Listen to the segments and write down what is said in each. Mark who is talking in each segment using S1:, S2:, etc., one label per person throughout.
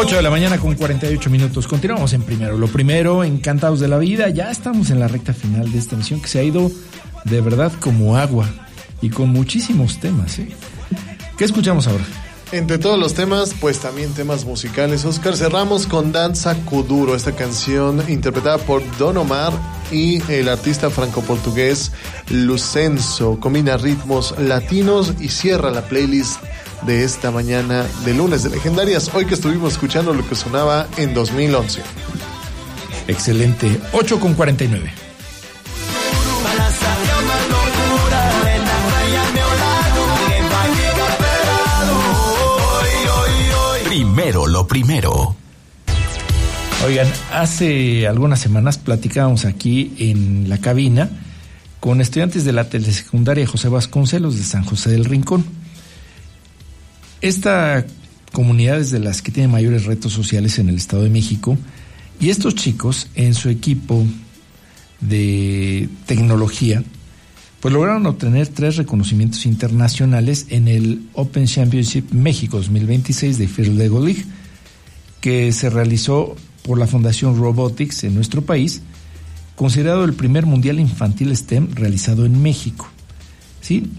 S1: 8 de la mañana con 48 minutos. Continuamos en Primero lo Primero, encantados de la vida. Ya estamos en la recta final de esta emisión que se ha ido de verdad como agua y con muchísimos temas, ¿eh? ¿Qué escuchamos ahora?
S2: Entre todos los temas, pues también temas musicales. Oscar, cerramos con Danza Kuduro, esta canción interpretada por Don Omar y el artista franco-portugués Lucenzo. Combina ritmos latinos y cierra la playlist de esta mañana de lunes de Legendarias, hoy que estuvimos escuchando lo que sonaba en 2011.
S1: Excelente, 8:49.
S3: Primero lo primero.
S1: Oigan, hace algunas semanas platicábamos aquí en la cabina con estudiantes de la telesecundaria José Vasconcelos de San José del Rincón. Esta comunidad es de las que tiene mayores retos sociales en el Estado de México, y estos chicos en su equipo de tecnología pues lograron obtener 3 reconocimientos internacionales en el Open Championship México 2026 de First Lego League, que se realizó por la Fundación Robotics en nuestro país, considerado el primer mundial infantil STEM realizado en México, ¿sí?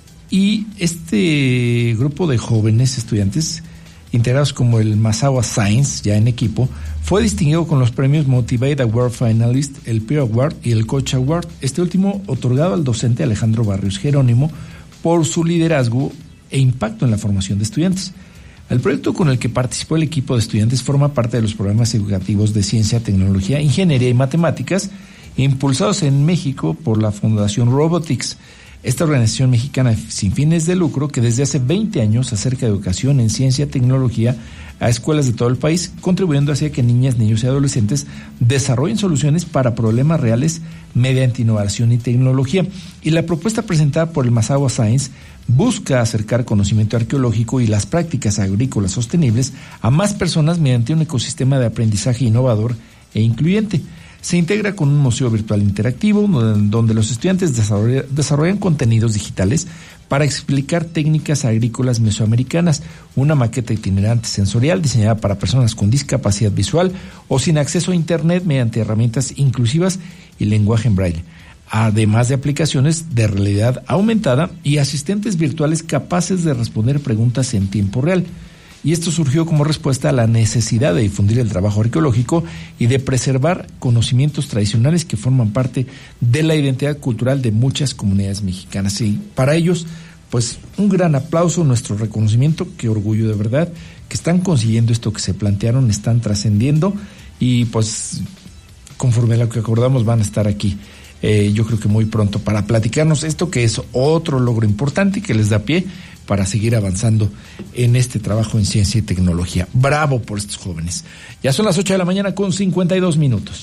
S1: Y este grupo de jóvenes estudiantes, integrados como el Masawa Science, ya en equipo, fue distinguido con los premios Motivate Award Finalist, el Peer Award y el Coach Award, este último otorgado al docente Alejandro Barrios Jerónimo por su liderazgo e impacto en la formación de estudiantes. El proyecto con el que participó el equipo de estudiantes forma parte de los programas educativos de Ciencia, Tecnología, Ingeniería y Matemáticas, impulsados en México por la Fundación Robotics, esta organización mexicana sin fines de lucro que desde hace 20 años acerca educación en ciencia y tecnología a escuelas de todo el país, contribuyendo hacia que niñas, niños y adolescentes desarrollen soluciones para problemas reales mediante innovación y tecnología. Y la propuesta presentada por el Masawa Science busca acercar conocimiento arqueológico y las prácticas agrícolas sostenibles a más personas mediante un ecosistema de aprendizaje innovador e incluyente. Se integra con un museo virtual interactivo donde los estudiantes desarrollan contenidos digitales para explicar técnicas agrícolas mesoamericanas, una maqueta itinerante sensorial diseñada para personas con discapacidad visual o sin acceso a Internet mediante herramientas inclusivas y lenguaje en braille, además de aplicaciones de realidad aumentada y asistentes virtuales capaces de responder preguntas en tiempo real. Y esto surgió como respuesta a la necesidad de difundir el trabajo arqueológico y de preservar conocimientos tradicionales que forman parte de la identidad cultural de muchas comunidades mexicanas. Y para ellos, pues un gran aplauso, nuestro reconocimiento, qué orgullo de verdad, que están consiguiendo esto que se plantearon, están trascendiendo y pues conforme a lo que acordamos van a estar aquí. Yo creo que muy pronto para platicarnos esto que es otro logro importante y que les da pie para seguir avanzando en este trabajo en ciencia y tecnología. Bravo por estos jóvenes. Ya son las 8 de la mañana con 52 minutos.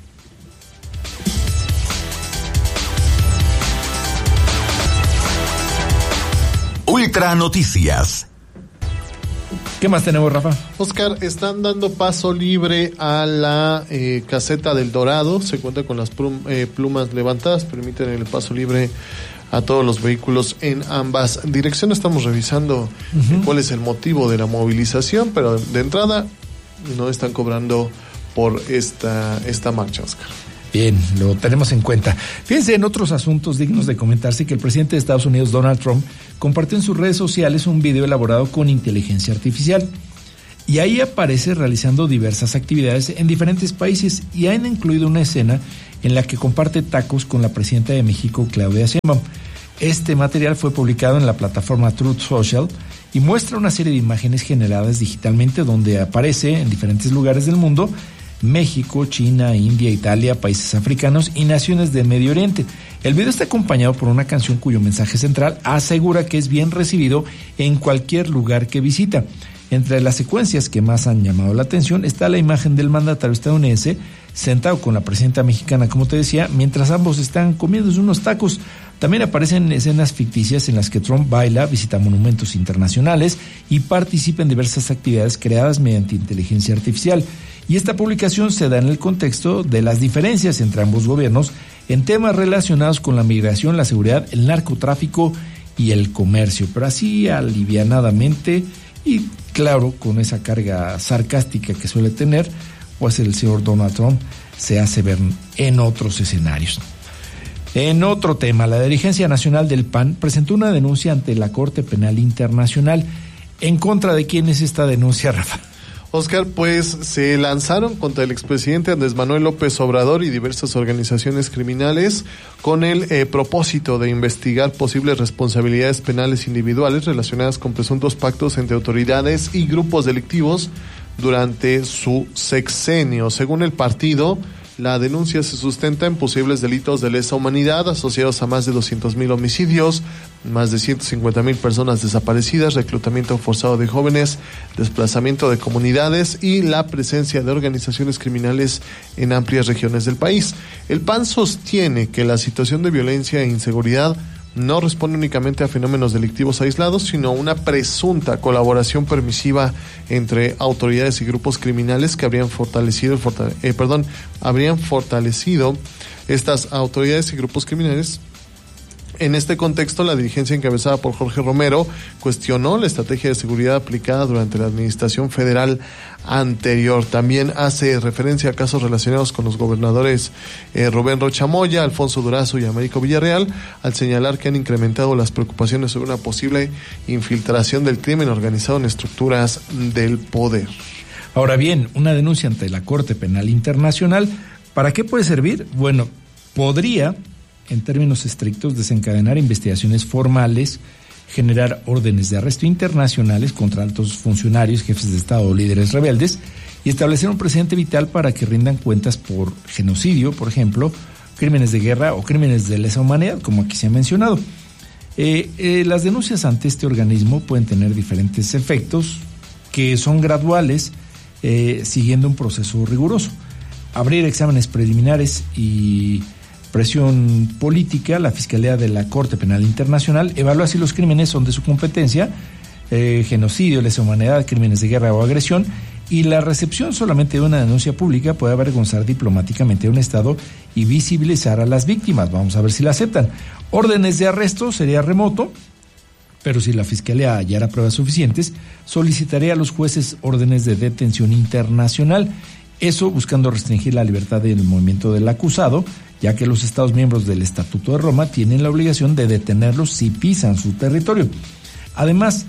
S3: Ultra Noticias.
S1: ¿Qué más tenemos, Rafa?
S2: Oscar, están dando paso libre a la caseta del Dorado. Se cuenta con las plumas levantadas, permiten el paso libre a todos los vehículos en ambas direcciones. Estamos revisando cuál es el motivo de la movilización, pero de entrada no están cobrando por esta marcha, Oscar.
S1: Bien, lo tenemos en cuenta. Fíjense, en otros asuntos dignos de comentarse que el presidente de Estados Unidos, Donald Trump, compartió en sus redes sociales un video elaborado con inteligencia artificial. Y ahí aparece realizando diversas actividades en diferentes países y han incluido una escena en la que comparte tacos con la presidenta de México, Claudia Sheinbaum. Este material fue publicado en la plataforma Truth Social y muestra una serie de imágenes generadas digitalmente donde aparece en diferentes lugares del mundo México, China, India, Italia, países africanos y naciones del Medio Oriente. El video está acompañado por una canción cuyo mensaje central asegura que es bien recibido en cualquier lugar que visita. Entre las secuencias que más han llamado la atención está la imagen del mandatario estadounidense sentado con la presidenta mexicana, como te decía, mientras ambos están comiendo unos tacos. También aparecen escenas ficticias en las que Trump baila, visita monumentos internacionales y participa en diversas actividades creadas mediante inteligencia artificial. Y esta publicación se da en el contexto de las diferencias entre ambos gobiernos en temas relacionados con la migración, la seguridad, el narcotráfico y el comercio. Pero así alivianadamente y claro, con esa carga sarcástica que suele tener, pues el señor Donald Trump se hace ver en otros escenarios. En otro tema, la dirigencia nacional del PAN presentó una denuncia ante la Corte Penal Internacional. ¿En contra de quién es esta denuncia, Rafa?
S2: Oscar, pues se lanzaron contra el expresidente Andrés Manuel López Obrador y diversas organizaciones criminales con el propósito de investigar posibles responsabilidades penales individuales relacionadas con presuntos pactos entre autoridades y grupos delictivos durante su sexenio. Según el partido, la denuncia se sustenta en posibles delitos de lesa humanidad asociados a más de 200,000 homicidios, más de 150,000 personas desaparecidas, reclutamiento forzado de jóvenes, desplazamiento de comunidades y la presencia de organizaciones criminales en amplias regiones del país. El PAN sostiene que la situación de violencia e inseguridad no responde únicamente a fenómenos delictivos aislados, sino a una presunta colaboración permisiva entre autoridades y grupos criminales que habrían fortalecido estas autoridades y grupos criminales. En este contexto, la dirigencia encabezada por Jorge Romero cuestionó la estrategia de seguridad aplicada durante la administración federal anterior. También hace referencia a casos relacionados con los gobernadores Rubén Rocha Moya, Alfonso Durazo y Américo Villarreal, al señalar que han incrementado las preocupaciones sobre una posible infiltración del crimen organizado en estructuras del poder.
S1: Ahora bien, una denuncia ante la Corte Penal Internacional, ¿para qué puede servir? Bueno, podría, en términos estrictos, desencadenar investigaciones formales, generar órdenes de arresto internacionales contra altos funcionarios, jefes de Estado o líderes rebeldes, y establecer un precedente vital para que rindan cuentas por genocidio, por ejemplo, crímenes de guerra o crímenes de lesa humanidad, como aquí se ha mencionado. Las denuncias ante este organismo pueden tener diferentes efectos que son graduales, siguiendo un proceso riguroso. Abrir exámenes preliminares y presión política. La Fiscalía de la Corte Penal Internacional evalúa si los crímenes son de su competencia, genocidio, lesa humanidad, crímenes de guerra o agresión, y la recepción solamente de una denuncia pública puede avergonzar diplomáticamente a un Estado y visibilizar a las víctimas. Vamos a ver si la aceptan. Órdenes de arresto sería remoto, pero si la Fiscalía hallara pruebas suficientes, solicitaría a los jueces órdenes de detención internacional. Eso buscando restringir la libertad del movimiento del acusado, ya que los Estados miembros del Estatuto de Roma tienen la obligación de detenerlos si pisan su territorio. Además,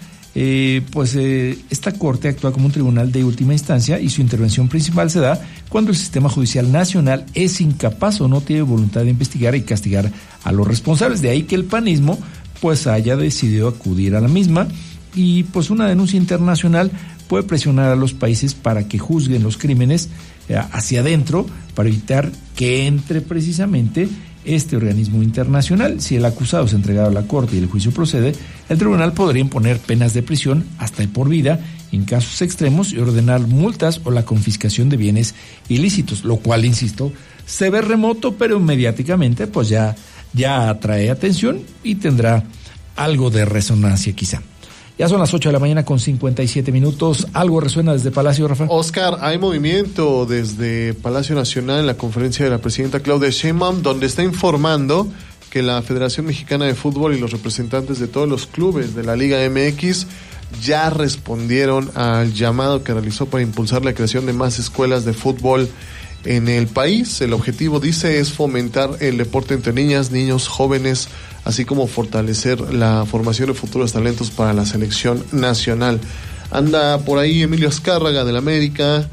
S1: esta Corte actúa como un tribunal de última instancia y su intervención principal se da cuando el sistema judicial nacional es incapaz o no tiene voluntad de investigar y castigar a los responsables. De ahí que el panismo haya decidido acudir a la misma, y una denuncia internacional puede presionar a los países para que juzguen los crímenes hacia adentro para evitar que entre precisamente este organismo internacional. Si el acusado es entregado a la Corte y el juicio procede, el tribunal podría imponer penas de prisión hasta de por vida en casos extremos y ordenar multas o la confiscación de bienes ilícitos, lo cual, insisto, se ve remoto, pero mediáticamente ya atrae atención y tendrá algo de resonancia quizá. Ya son las 8 de la mañana con 57 minutos. ¿Algo resuena desde Palacio, Rafa?
S2: Oscar, hay movimiento desde Palacio Nacional en la conferencia de la presidenta Claudia Sheinbaum, donde está informando que la Federación Mexicana de Fútbol y los representantes de todos los clubes de la Liga MX ya respondieron al llamado que realizó para impulsar la creación de más escuelas de fútbol en el país. El objetivo, dice, es fomentar el deporte entre niñas, niños, jóvenes, así como fortalecer la formación de futuros talentos para la selección nacional. Anda por ahí Emilio Azcárraga del América,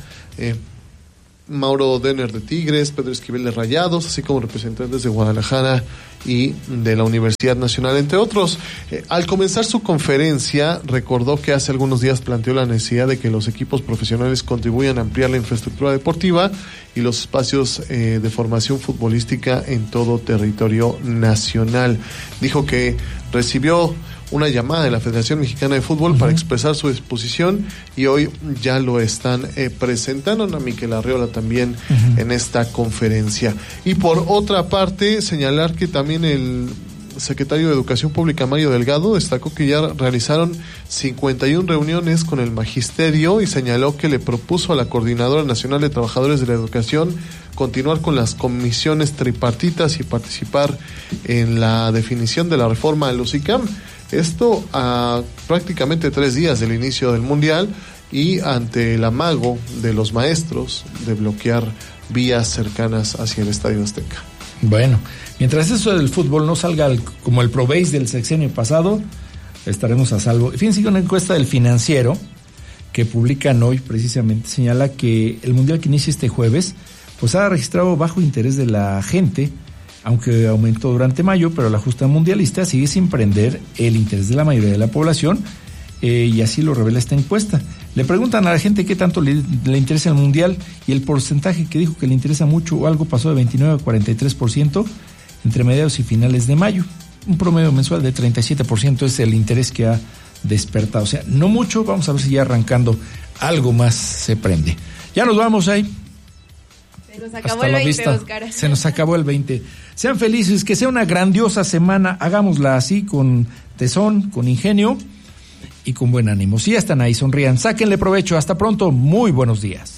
S2: Mauro Denner de Tigres, Pedro Esquivel de Rayados, así como representantes de Guadalajara y de la Universidad Nacional, entre otros. Al comenzar su conferencia, recordó que hace algunos días planteó la necesidad de que los equipos profesionales contribuyan a ampliar la infraestructura deportiva y los espacios de formación futbolística en todo territorio nacional. Dijo que recibió una llamada de la Federación Mexicana de Fútbol para expresar su disposición y hoy ya lo están presentando a Miquel Arriola también en esta conferencia. Y por otra parte, señalar que también el secretario de Educación Pública, Mario Delgado, destacó que ya realizaron 51 reuniones con el magisterio y señaló que le propuso a la Coordinadora Nacional de Trabajadores de la Educación continuar con las comisiones tripartitas y participar en la definición de la reforma de los ICAM. Esto a prácticamente 3 días del inicio del Mundial y ante el amago de los maestros de bloquear vías cercanas hacia el Estadio Azteca.
S1: Bueno, mientras eso del fútbol no salga como el Pro Base del sexenio pasado, estaremos a salvo. Fíjense que una encuesta del Financiero que publican hoy precisamente señala que el Mundial que inicia este jueves pues ha registrado bajo interés de la gente, aunque aumentó durante mayo, pero la justa mundialista sigue sin prender el interés de la mayoría de la población, y así lo revela esta encuesta. Le preguntan a la gente qué tanto le interesa el Mundial y el porcentaje que dijo que le interesa mucho o algo pasó de 29 a 43% entre mediados y finales de mayo. Un promedio mensual de 37% es el interés que ha despertado. O sea, no mucho, vamos a ver si ya arrancando algo más se prende. Ya nos vamos ahí.
S4: Se nos acabó el 20, Oscar.
S1: Se nos acabó el 20. Sean felices, que sea una grandiosa semana, hagámosla así, con tesón, con ingenio y con buen ánimo. Si ya están ahí, sonrían, sáquenle provecho. Hasta pronto, muy buenos días.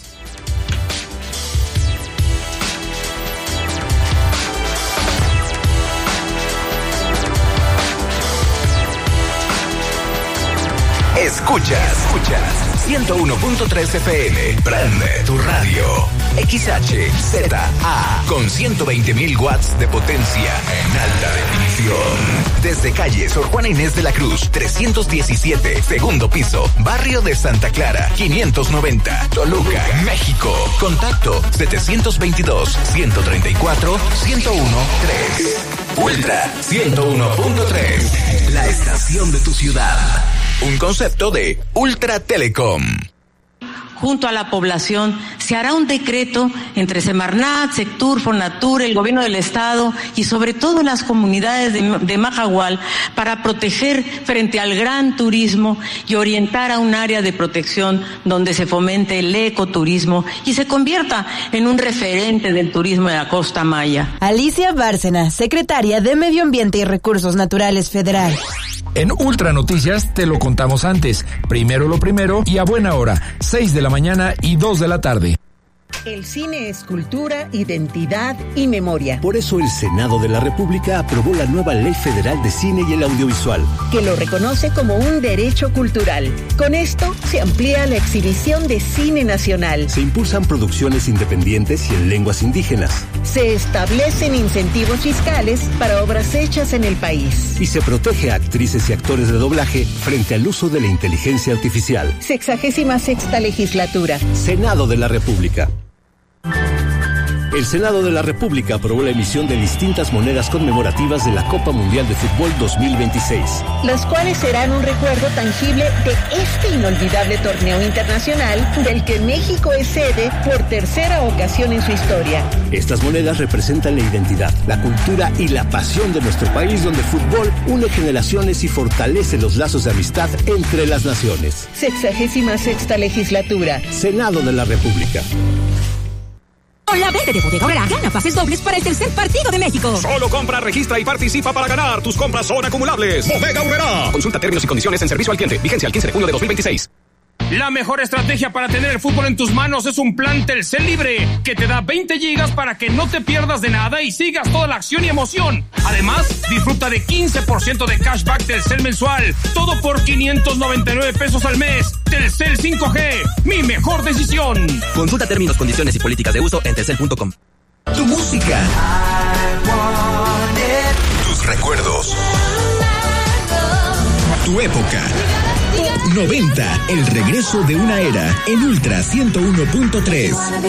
S3: Escuchas 101.3 FM. Prende tu radio. XHZA con 120.000 watts de potencia en alta definición. Desde calle Sor Juana Inés de la Cruz, 317, segundo piso, barrio de Santa Clara, 590, Toluca, México. Contacto 722-134-1013. Ultra 101.3, la estación de tu ciudad. Un concepto de Ultra Telecom.
S5: Junto a la población se hará un decreto entre Semarnat, Sectur, Fonatur, el gobierno del estado y sobre todo las comunidades de Majahual para proteger frente al gran turismo y orientar a un área de protección donde se fomente el ecoturismo y se convierta en un referente del turismo de la Costa Maya.
S6: Alicia Bárcena, secretaria de Medio Ambiente y Recursos Naturales Federal.
S1: En Ultra Noticias te lo contamos antes. Primero lo primero y a buena hora, 6 de la mañana y 2 de la tarde.
S7: El cine es cultura, identidad y memoria.
S8: Por eso el Senado de la República aprobó la nueva Ley Federal de Cine y el Audiovisual,
S7: que lo reconoce como un derecho cultural. Con esto se amplía la exhibición de cine nacional.
S8: Se impulsan producciones independientes y en lenguas indígenas.
S7: Se establecen incentivos fiscales para obras hechas en el país.
S8: Y se protege a actrices y actores de doblaje frente al uso de la inteligencia artificial.
S7: 66ª legislatura.
S8: Senado de la República. El Senado de la República aprobó la emisión de distintas monedas conmemorativas de la Copa Mundial de Fútbol 2026.
S7: Las cuales serán un recuerdo tangible de este inolvidable torneo internacional del que México es sede por tercera ocasión en su historia.
S8: Estas monedas representan la identidad, la cultura y la pasión de nuestro país, donde el fútbol une generaciones y fortalece los lazos de amistad entre las naciones.
S7: 66ª legislatura.
S8: Senado de la República.
S9: Con la verde de Bodega Aurrera, gana pases dobles para el tercer partido de México.
S10: Solo compra, registra y participa para ganar. Tus compras son acumulables. Bodega Aurrera. Consulta términos y condiciones en servicio al cliente. Vigencia al 15 de junio de 2026.
S11: La mejor estrategia para tener el fútbol en tus manos es un plan Telcel Libre, que te da 20 gigas para que no te pierdas de nada y sigas toda la acción y emoción. Además, disfruta de 15% de cashback Telcel mensual. Todo por 599 pesos al mes. Telcel 5G, mi mejor decisión.
S12: Consulta términos, condiciones y políticas de uso en telcel.com.
S3: Tu música. Tus recuerdos. Tu época. Top 90, el regreso de una era en Ultra 101.3.